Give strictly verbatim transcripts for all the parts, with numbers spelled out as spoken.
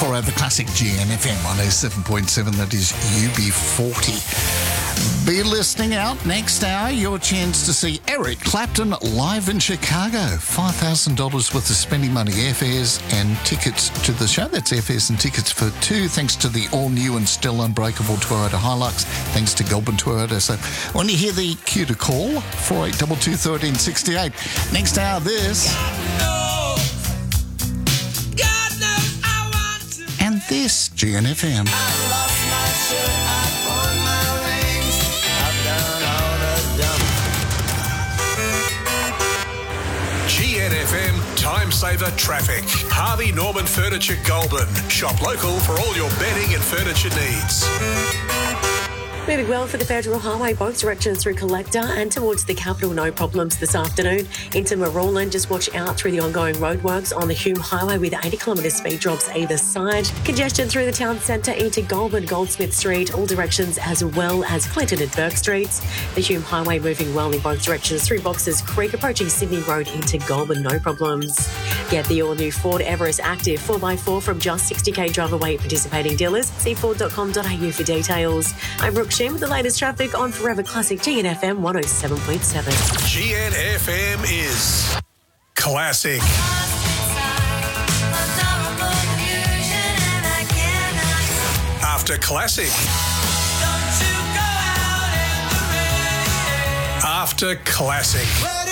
Forever Classic G N F M one oh seven point seven. That is U B forty. Be listening out. Next hour, your chance to see Eric Clapton live in Chicago. five thousand dollars worth of spending money, airfares and tickets to the show. That's airfares and tickets for two, thanks to the all-new and still unbreakable Toyota Hilux, thanks to Goulburn Toyota. So when you hear the cue to call, four eight two two, one three six eight. Next hour, this. God knows I want to. And this, G N F M. I lost my shirt, I pawned my rings, I've done all the dumb. G N F M Time Saver Traffic. Harvey Norman Furniture Goulburn. Shop local for all your bedding and furniture needs. Moving well for the Federal Highway, both directions through Collector and towards the capital, no problems this afternoon. Into Maroolin, just watch out through the ongoing roadworks on the Hume Highway with eighty kilometre speed drops either side. Congestion through the town centre into Goulburn, Goldsmith Street, all directions, as well as Clinton and Burke Streets. The Hume Highway moving well in both directions through Boxers Creek, approaching Sydney Road into Goulburn, no problems. Get the all-new Ford Everest Active four by four from just sixty k drive away at participating dealers. See ford dot com dot a u for details. I'm Brooke Sheen with the latest traffic on Forever Classic G N F M one oh seven point seven. G N F M is classic. After classic. After classic.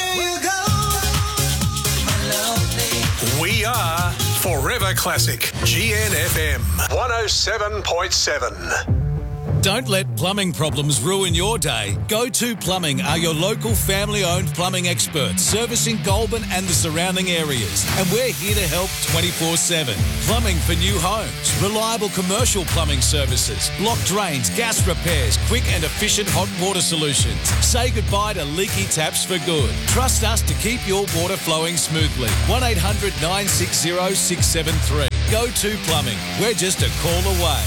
We are Forever Classic. G N F M one oh seven point seven. Don't let plumbing problems ruin your day. Go To Plumbing are your local family-owned plumbing experts, servicing Goulburn and the surrounding areas. And we're here to help twenty-four seven. Plumbing for new homes, reliable commercial plumbing services, block drains, gas repairs, quick and efficient hot water solutions. Say goodbye to leaky taps for good. Trust us to keep your water flowing smoothly. one eight hundred nine six zero six seven three. Go To Plumbing. We're just a call away.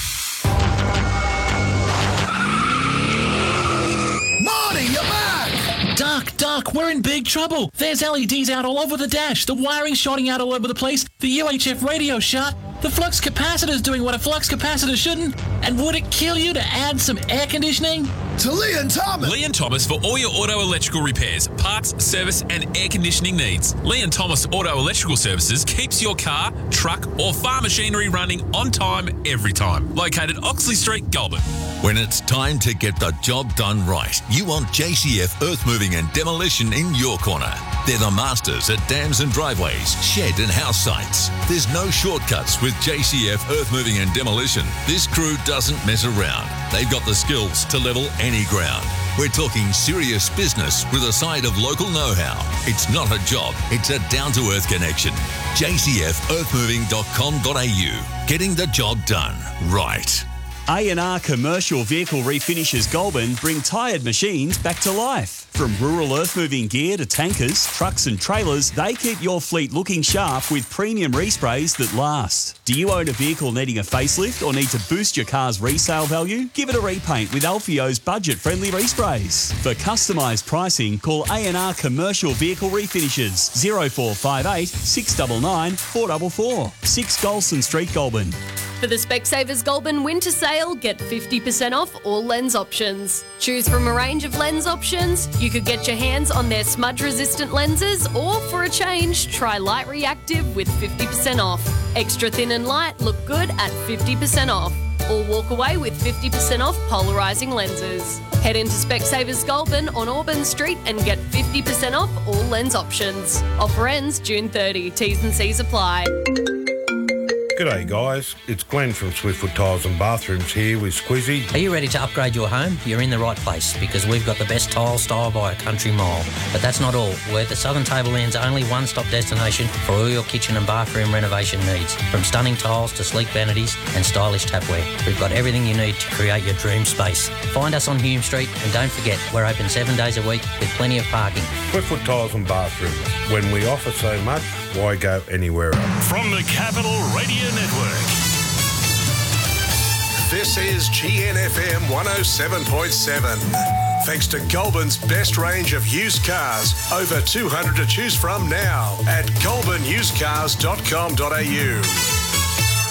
You're back! Duck, Duck, we're in big trouble. There's L E Ds out all over the dash, the wiring's shorting out all over the place, the U H F radio's shut, the flux capacitor's doing what a flux capacitor shouldn't, and would it kill you to add some air conditioning? To Lee and Thomas. Lee and Thomas for all your auto electrical repairs, parts, service and air conditioning needs. Lee and Thomas Auto Electrical Services keeps your car, truck or farm machinery running on time every time. Located Oxley Street, Goulburn. When it's time to get the job done right, you want J C F Earth Moving and Demolition in your corner. They're the masters at dams and driveways, shed and house sites. There's no shortcuts with J C F Earth Moving and Demolition. This crew doesn't mess around. They've got the skills to level any ground. We're talking serious business with a side of local know-how. It's not a job, it's a down-to-earth connection. j c f earth moving dot com dot a u. Getting the job done right. A and R Commercial Vehicle Refinishes Goulburn bring tired machines back to life. From rural earth-moving gear to tankers, trucks and trailers, they keep your fleet looking sharp with premium resprays that last. Do you own a vehicle needing a facelift or need to boost your car's resale value? Give it a repaint with Alfio's budget-friendly resprays. For customised pricing, call A and R Commercial Vehicle Refinishes zero four five eight, six nine nine, four four four, six Golson Street, Goulburn. For the Specsavers Goulburn winter sale, get fifty percent off all lens options. Choose from a range of lens options. You could get your hands on their smudge-resistant lenses, or for a change, try Light Reactive with fifty percent off. Extra thin and light look good at fifty percent off. Or walk away with fifty percent off polarising lenses. Head into Specsavers Goulburn on Auburn Street and get fifty percent off all lens options. Offer ends June thirtieth. T's and C's apply. G'day guys, it's Glenn from Swiftfoot Tiles and Bathrooms here with Squizzy. Are you ready to upgrade your home? You're in the right place because we've got the best tile style by a country mile. But that's not all. We're the Southern Tableland's only one-stop destination for all your kitchen and bathroom renovation needs. From stunning tiles to sleek vanities and stylish tapware, we've got everything you need to create your dream space. Find us on Hume Street and don't forget, we're open seven days a week with plenty of parking. Swiftfoot Tiles and Bathrooms. When we offer so much, why go anywhere else? From the Capital Radio Network. This is G N F M one oh seven point seven. Thanks to Goulburn's best range of used cars, over two hundred to choose from now at goulburn used cars dot com dot a u.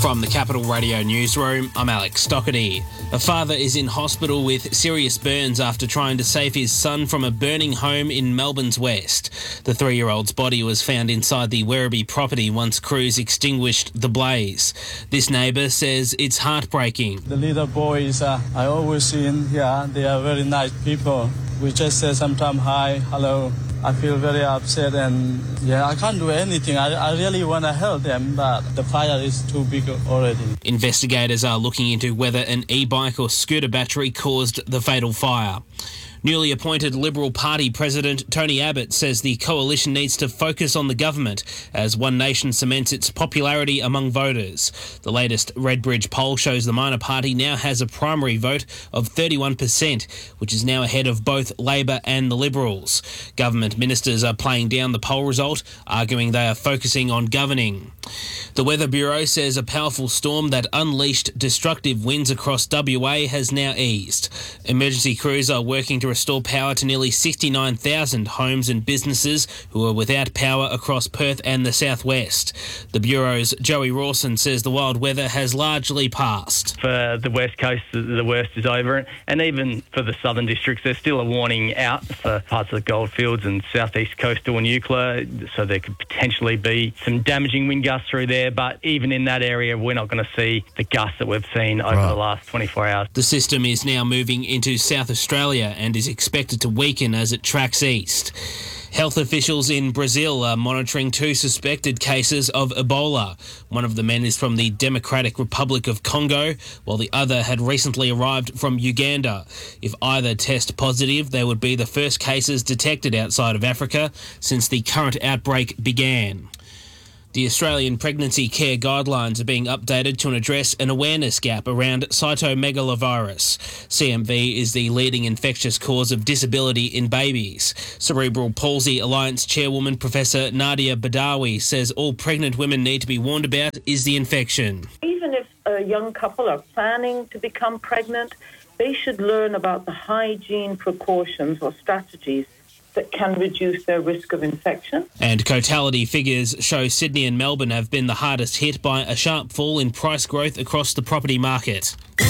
From the Capital Radio newsroom, I'm Alex Stockerty. A father is in hospital with serious burns after trying to save his son from a burning home in Melbourne's west. The three-year-old's body was found inside the Werribee property once crews extinguished the blaze. This neighbour says it's heartbreaking. The little boys uh, I always see in here, they are very nice people. We just say sometimes hi, hello. I feel very upset and, yeah, I can't do anything. I, I really want to help them, but the fire is too big already. Investigators are looking into whether an e-bike or scooter battery caused the fatal fire. Newly appointed Liberal Party President Tony Abbott says the coalition needs to focus on the government as One Nation cements its popularity among voters. The latest Redbridge poll shows the minor party now has a primary vote of thirty-one percent, which is now ahead of both Labor and the Liberals. Government ministers are playing down the poll result, arguing they are focusing on governing. The Weather Bureau says a powerful storm that unleashed destructive winds across W A has now eased. Emergency crews are working to restore power to nearly sixty-nine thousand homes and businesses who are without power across Perth and the southwest. The Bureau's Joey Rawson says the wild weather has largely passed. For the West Coast, the worst is over, and even for the southern districts, there's still a warning out for parts of the Goldfields and southeast coastal and Eucla, so there could potentially be some damaging wind gusts through there, but even in that area, we're not going to see the gusts that we've seen over Right. the last twenty-four hours. The system is now moving into South Australia and is expected to weaken as it tracks east. Health officials in Brazil are monitoring two suspected cases of Ebola. One of the men is from the Democratic Republic of Congo, while the other had recently arrived from Uganda. If either test positive, they would be the first cases detected outside of Africa since the current outbreak began. The Australian Pregnancy Care Guidelines are being updated to address an awareness gap around cytomegalovirus. C M V is the leading infectious cause of disability in babies. Cerebral Palsy Alliance Chairwoman Professor Nadia Badawi says all pregnant women need to be warned about is the infection. Even if a young couple are planning to become pregnant, they should learn about the hygiene precautions or strategies that can reduce their risk of infection. And Cotality figures show Sydney and Melbourne have been the hardest hit by a sharp fall in price growth across the property market.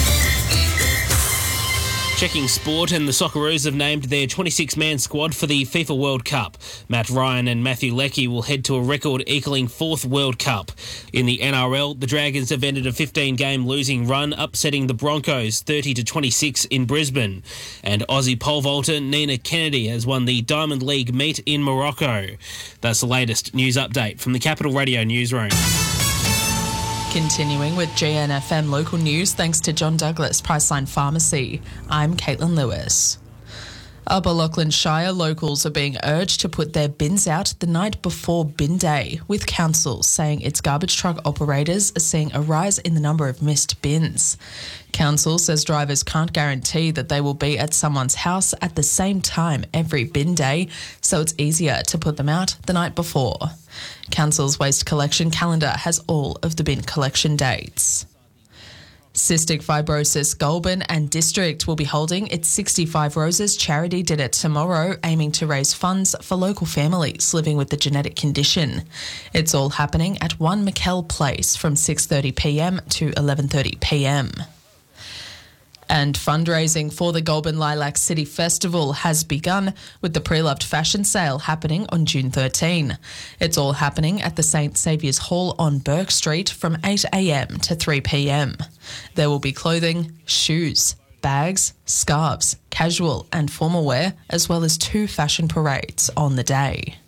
Checking sport, and the Socceroos have named their twenty-six man squad for the FIFA World Cup. Matt Ryan and Matthew Leckie will head to a record equalling fourth World Cup. In the N R L, the Dragons have ended a fifteen game losing run, upsetting the Broncos thirty to twenty-six in Brisbane. And Aussie pole vaulter Nina Kennedy has won the Diamond League meet in Morocco. That's the latest news update from the Capital Radio newsroom. Continuing with G N F M local news, thanks to John Douglas Priceline Pharmacy. I'm Caitlin Lewis. Upper Lachlan Shire locals are being urged to put their bins out the night before bin day, with council saying its garbage truck operators are seeing a rise in the number of missed bins. Council says drivers can't guarantee that they will be at someone's house at the same time every bin day, so it's easier to put them out the night before. Council's waste collection calendar has all of the bin collection dates. Cystic Fibrosis Goulburn and District will be holding its sixty-five Roses charity dinner tomorrow, aiming to raise funds for local families living with the genetic condition. It's all happening at one McKell Place from six thirty p m to eleven thirty p m. And fundraising for the Goulburn Lilac City Festival has begun, with the pre-loved fashion sale happening on June thirteenth. It's all happening at the Saint Saviour's Hall on Burke Street from eight a m to three p m. There will be clothing, shoes, bags, scarves, casual and formal wear, as well as two fashion parades on the day.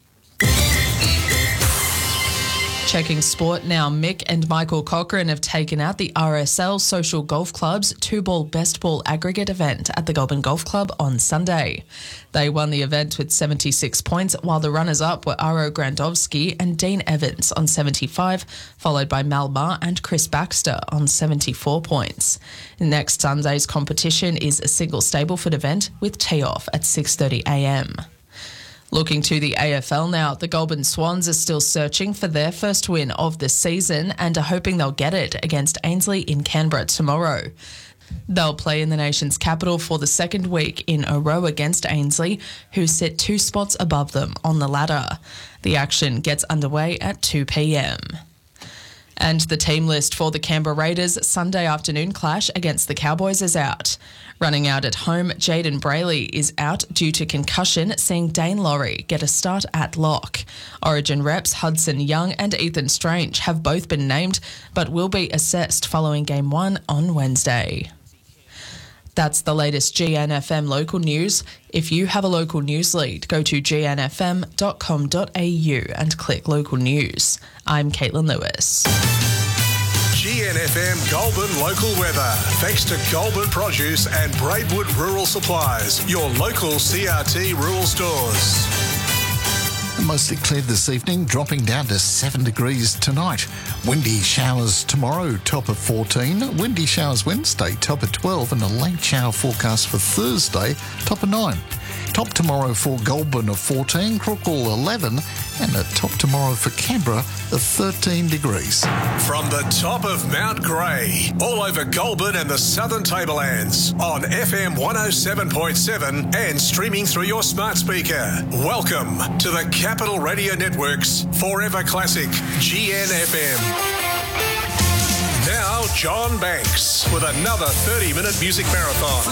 Checking sport now, Mick and Michael Cochran have taken out the R S L Social Golf Club's two-ball best ball aggregate event at the Goulburn Golf Club on Sunday. They won the event with seventy-six points, while the runners-up were Aro Grandovsky and Dean Evans on seventy-five, followed by Mal Barr and Chris Baxter on seventy-four points. Next Sunday's competition is a single Stableford event with tee-off at six thirty a m. Looking to the A F L now, the Goulburn Swans are still searching for their first win of the season and are hoping they'll get it against Ainslie in Canberra tomorrow. They'll play in the nation's capital for the second week in a row against Ainslie, who sit two spots above them on the ladder. The action gets underway at two p m. And the team list for the Canberra Raiders' Sunday afternoon clash against the Cowboys is out. Running out at home, Jaden Brayley is out due to concussion, seeing Dane Laurie get a start at lock. Origin reps Hudson Young and Ethan Strange have both been named, but will be assessed following Game one on Wednesday. That's the latest G N F M local news. If you have a local news lead, go to g n f m dot com dot a u and click local news. I'm Caitlin Lewis. G N F M Goulburn local weather. Thanks to Goulburn Produce and Braidwood Rural Supplies, your local C R T rural stores. Mostly clear this evening, dropping down to seven degrees tonight. Windy showers tomorrow, top of fourteen. Windy showers Wednesday, top of twelve. And a late shower forecast for Thursday, top of nine. Top tomorrow for Goulburn of fourteen, Crookall eleven, and a top tomorrow for Canberra of thirteen degrees. From the top of Mount Grey, all over Goulburn and the Southern Tablelands, on F M one oh seven point seven and streaming through your smart speaker. Welcome to the Capital Radio Network's Forever Classic G N F M. Now, John Banks with another thirty-minute music marathon.